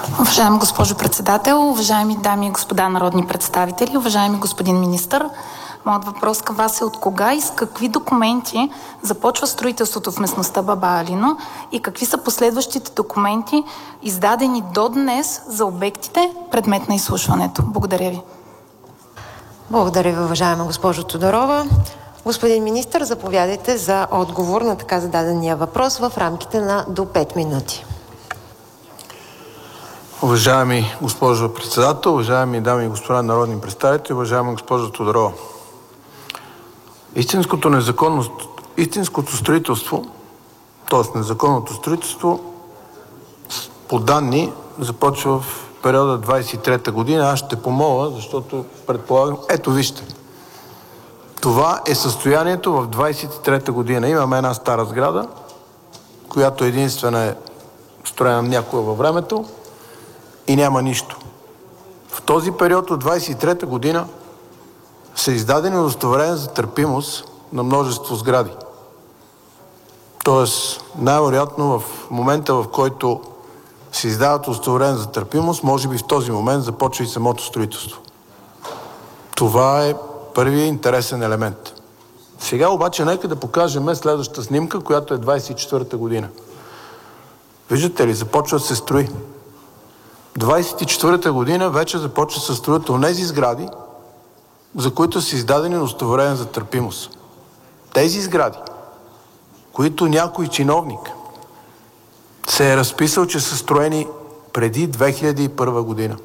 Уважаема госпожо председател, уважаеми дами и господа народни представители, уважаеми господин министър, моят въпрос към вас е: от кога и с какви документи започва строителството в местността Баба Алина и какви са последващите документи, издадени до днес за обектите, предмет на изслушването? Благодаря ви. Благодаря ви, уважаема госпожо Тодорова. Господин министър, заповядайте за отговор на така зададения въпрос в рамките на до 5 минути. Уважаеми госпожо председател, уважаеми дами и господа народни представители, уважаема госпожо Тодорова. Истинското строителство, т.е. незаконното строителство, по данни започва в периода 23-та година. Аз ще помоля, защото предполагам... Ето вижте. Това е състоянието в 23-та година. Имаме една стара сграда, която единствена е строена някога във времето и няма нищо. В този период от 23-та година са издадени удостоверения за търпимост на множество сгради. Тоест, най-вероятно в момента, в който се издават удостоверения за търпимост, може би в този момент започва и самото строителство. Това е първият интересен елемент. Сега обаче нека да покажем следващата снимка, която е 24-та година. Виждате ли, започва да се строи. 24-та година вече започва да се строят онези сгради, за които са издадени удостоверения за търпимост. Тези сгради, които някой чиновник се е разписал, че са строени преди 2001 година.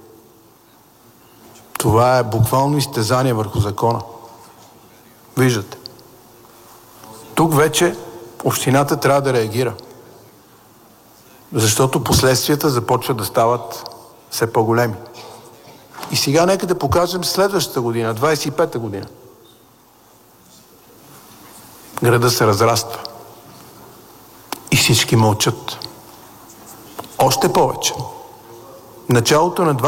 Това е буквално изтезание върху закона. Виждате. Тук вече общината трябва да реагира. Защото последствията започват да стават все по-големи. И сега нека да покажем следващата година, 25-та година. Града се разраства. И всички мълчат. Още повече. Началото на